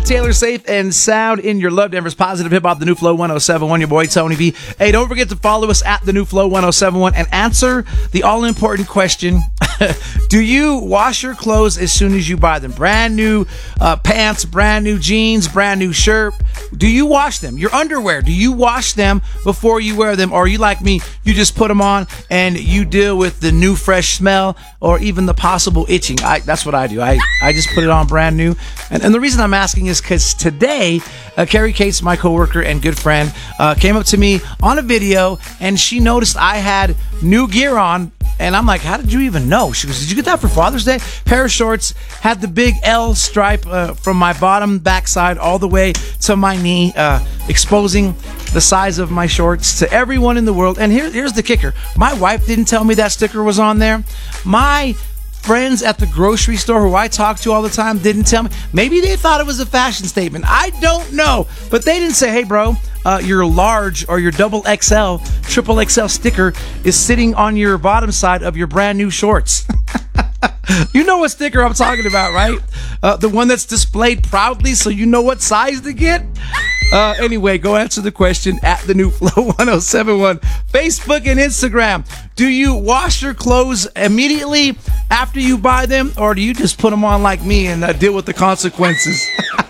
Taylor, safe and sound in your love. Denver's positive hip hop, the new Flow 1071. Your boy Tony V. Hey, don't forget to follow us at the new Flow 1071 and answer the all important question: do you wash your clothes as soon as you buy them? Brand new pants, brand new jeans, brand new shirt. Do you wash them? Your underwear, do you wash them before you wear them? Or are you like me? You just put them on and you deal with the new fresh smell or even the possible itching. That's what I do. I just put it on brand new. And the reason I'm asking is because today, Carrie Cates, my coworker and good friend, came up to me on a video and she noticed I had new gear on. And I'm like, how did you even know? She goes, did you get that for Father's Day? Pair of shorts, had the big L stripe from my bottom backside all the way to my knee, exposing the size of my shorts to everyone in the world. And here's the kicker. My wife didn't tell me that sticker was on there. My friends at the grocery store who I talk to all the time didn't tell me. Maybe they thought it was a fashion statement. I don't know. But they didn't say, hey, bro, your large or your double XL, triple XL sticker is sitting on your bottom side of your brand new shorts. You know what sticker I'm talking about, right? The one that's displayed proudly so you know what size to get. Anyway, go answer the question at the new Flow 1071, Facebook and Instagram. Do you wash your clothes immediately after you buy them, or do you just put them on like me and deal with the consequences?